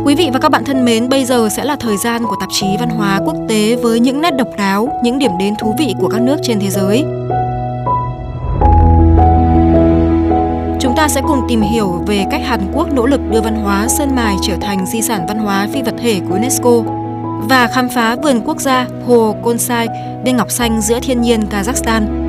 Quý vị và các bạn thân mến, bây giờ sẽ là thời gian của tạp chí văn hóa quốc tế với những nét độc đáo, những điểm đến thú vị của các nước trên thế giới. Chúng ta sẽ cùng tìm hiểu về cách Hàn Quốc nỗ lực đưa văn hóa Sơn Mài trở thành di sản văn hóa phi vật thể của UNESCO và khám phá vườn quốc gia Hồ Konsai, viên ngọc xanh giữa thiên nhiên Kazakhstan.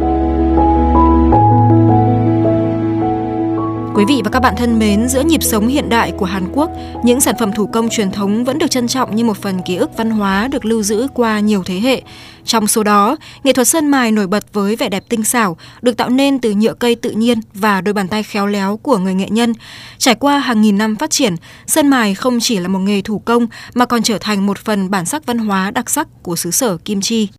Quý vị và các bạn thân mến, giữa nhịp sống hiện đại của Hàn Quốc, những sản phẩm thủ công truyền thống vẫn được trân trọng như một phần ký ức văn hóa được lưu giữ qua nhiều thế hệ. Trong số đó, nghệ thuật sơn mài nổi bật với vẻ đẹp tinh xảo, được tạo nên từ nhựa cây tự nhiên và đôi bàn tay khéo léo của người nghệ nhân. Trải qua hàng nghìn năm phát triển, sơn mài không chỉ là một nghề thủ công mà còn trở thành một phần bản sắc văn hóa đặc sắc của xứ sở Kim Chi.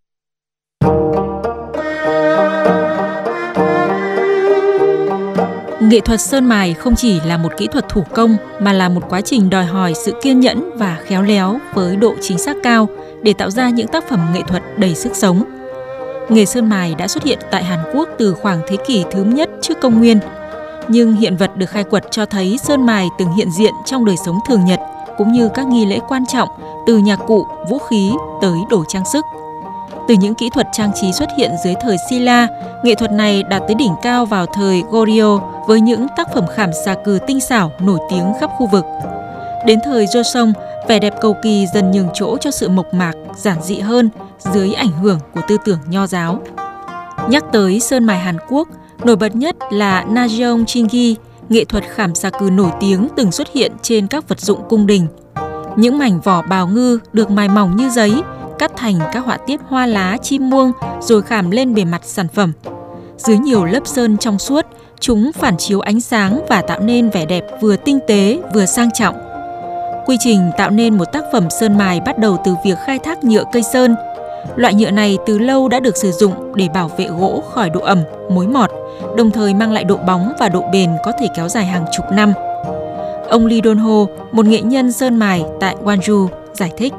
Nghệ thuật sơn mài không chỉ là một kỹ thuật thủ công mà là một quá trình đòi hỏi sự kiên nhẫn và khéo léo với độ chính xác cao để tạo ra những tác phẩm nghệ thuật đầy sức sống. Nghề sơn mài đã xuất hiện tại Hàn Quốc từ khoảng thế kỷ thứ nhất trước công nguyên, nhưng hiện vật được khai quật cho thấy sơn mài từng hiện diện trong đời sống thường nhật cũng như các nghi lễ quan trọng, từ nhạc cụ, vũ khí tới đồ trang sức. Từ những kỹ thuật trang trí xuất hiện dưới thời Silla, nghệ thuật này đạt tới đỉnh cao vào thời Goryeo với những tác phẩm khảm xà cừ tinh xảo nổi tiếng khắp khu vực. Đến thời Joseon, vẻ đẹp cầu kỳ dần nhường chỗ cho sự mộc mạc, giản dị hơn dưới ảnh hưởng của tư tưởng nho giáo. Nhắc tới sơn mài Hàn Quốc, nổi bật nhất là Najeong Chingi, nghệ thuật khảm xà cừ nổi tiếng từng xuất hiện trên các vật dụng cung đình. Những mảnh vỏ bào ngư được mài mỏng như giấy, cắt thành các họa tiết hoa lá, chim muông rồi khảm lên bề mặt sản phẩm. Dưới nhiều lớp sơn trong suốt, chúng phản chiếu ánh sáng và tạo nên vẻ đẹp vừa tinh tế vừa sang trọng. Quy trình tạo nên một tác phẩm sơn mài bắt đầu từ việc khai thác nhựa cây sơn. Loại nhựa này từ lâu đã được sử dụng để bảo vệ gỗ khỏi độ ẩm, mối mọt, đồng thời mang lại độ bóng và độ bền có thể kéo dài hàng chục năm. Ông Lee Don-ho, một nghệ nhân sơn mài tại Gwangju, giải thích.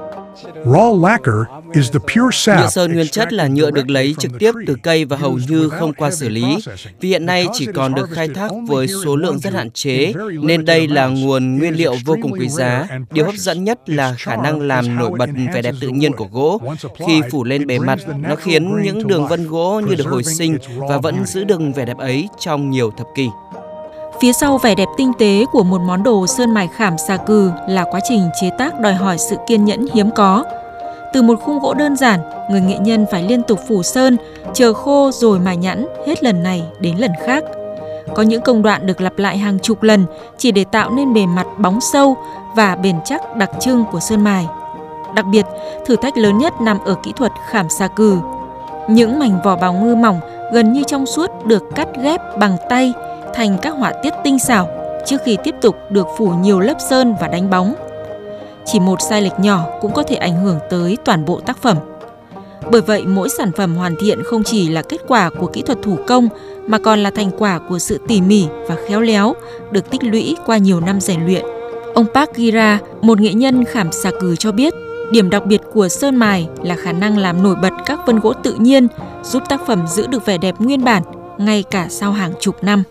Nhựa sơn nguyên chất là nhựa được lấy trực tiếp từ cây và hầu như không qua xử lý. Vì hiện nay chỉ còn được khai thác với số lượng rất hạn chế, nên đây là nguồn nguyên liệu vô cùng quý giá. Điều hấp dẫn nhất là khả năng làm nổi bật vẻ đẹp tự nhiên của gỗ. Khi phủ lên bề mặt, nó khiến những đường vân gỗ như được hồi sinh và vẫn giữ được vẻ đẹp ấy trong nhiều thập kỷ. Phía sau vẻ đẹp tinh tế của một món đồ sơn mài khảm xà cừ là quá trình chế tác đòi hỏi sự kiên nhẫn hiếm có. Từ một khung gỗ đơn giản, người nghệ nhân phải liên tục phủ sơn, chờ khô rồi mài nhẵn hết lần này đến lần khác. Có những công đoạn được lặp lại hàng chục lần chỉ để tạo nên bề mặt bóng sâu và bền chắc đặc trưng của sơn mài. Đặc biệt, thử thách lớn nhất nằm ở kỹ thuật khảm xà cừ. Những mảnh vỏ bào ngư mỏng gần như trong suốt được cắt ghép bằng tay thành các họa tiết tinh xảo trước khi tiếp tục được phủ nhiều lớp sơn và đánh bóng. Chỉ một sai lệch nhỏ cũng có thể ảnh hưởng tới toàn bộ tác phẩm. Bởi vậy, mỗi sản phẩm hoàn thiện không chỉ là kết quả của kỹ thuật thủ công mà còn là thành quả của sự tỉ mỉ và khéo léo được tích lũy qua nhiều năm rèn luyện. Ông Park Gira, một nghệ nhân khảm xà cừ cho biết, điểm đặc biệt của sơn mài là khả năng làm nổi bật các vân gỗ tự nhiên, giúp tác phẩm giữ được vẻ đẹp nguyên bản ngay cả sau hàng chục năm.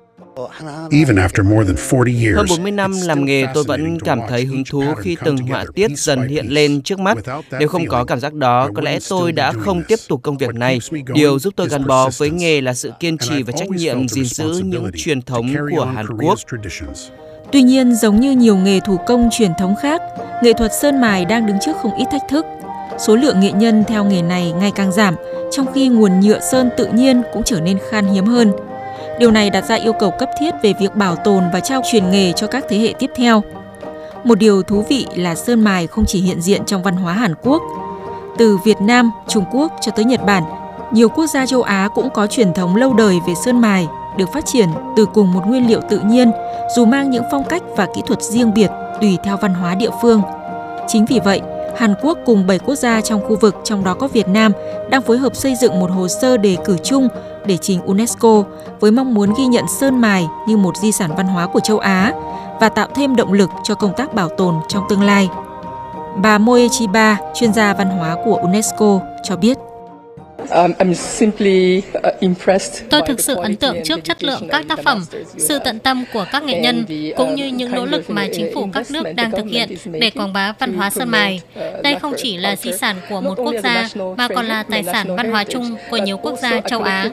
Hơn 40 năm làm nghề, tôi vẫn cảm thấy hứng thú khi từng họa tiết dần hiện lên trước mắt. Nếu không có cảm giác đó, có lẽ tôi đã không tiếp tục công việc này. Điều giúp tôi gắn bó với nghề là sự kiên trì và trách nhiệm gìn giữ những truyền thống của Hàn Quốc. Tuy nhiên, giống như nhiều nghề thủ công truyền thống khác, nghệ thuật sơn mài đang đứng trước không ít thách thức. Số lượng nghệ nhân theo nghề này ngày càng giảm, trong khi nguồn nhựa sơn tự nhiên cũng trở nên khan hiếm hơn. Điều này đặt ra yêu cầu cấp thiết về việc bảo tồn và trao truyền nghề cho các thế hệ tiếp theo. Một điều thú vị là sơn mài không chỉ hiện diện trong văn hóa Hàn Quốc. Từ Việt Nam, Trung Quốc cho tới Nhật Bản, nhiều quốc gia châu Á cũng có truyền thống lâu đời về sơn mài, được phát triển từ cùng một nguyên liệu tự nhiên, dù mang những phong cách và kỹ thuật riêng biệt tùy theo văn hóa địa phương. Chính vì vậy, Hàn Quốc cùng 7 quốc gia trong khu vực, trong đó có Việt Nam, đang phối hợp xây dựng một hồ sơ đề cử chung để trình UNESCO với mong muốn ghi nhận sơn mài như một di sản văn hóa của châu Á và tạo thêm động lực cho công tác bảo tồn trong tương lai. Bà Moe Chiba, chuyên gia văn hóa của UNESCO, cho biết. Tôi thực sự ấn tượng trước chất lượng các tác phẩm, sự tận tâm của các nghệ nhân, cũng như những nỗ lực mà chính phủ các nước đang thực hiện để quảng bá văn hóa Sơn Mài. Đây không chỉ là di sản của một quốc gia, mà còn là tài sản văn hóa chung của nhiều quốc gia châu Á.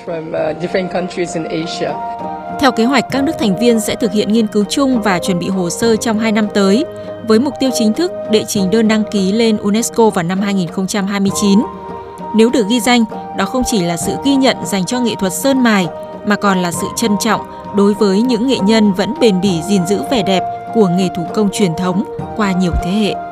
Theo kế hoạch, các nước thành viên sẽ thực hiện nghiên cứu chung và chuẩn bị hồ sơ trong 2 năm tới, với mục tiêu chính thức đệ trình đơn đăng ký lên UNESCO vào năm 2029. Nếu được ghi danh, đó không chỉ là sự ghi nhận dành cho nghệ thuật Sơn Mài, mà còn là sự trân trọng đối với những nghệ nhân vẫn bền bỉ gìn giữ vẻ đẹp của nghề thủ công truyền thống qua nhiều thế hệ.